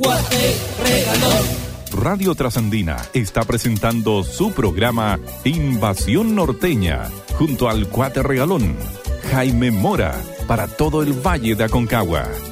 Cuate Regalón. Radio Trasandina está presentando su programa Invasión Norteña, junto al Cuate Regalón, Jaime Mora, para todo el Valle de Aconcagua.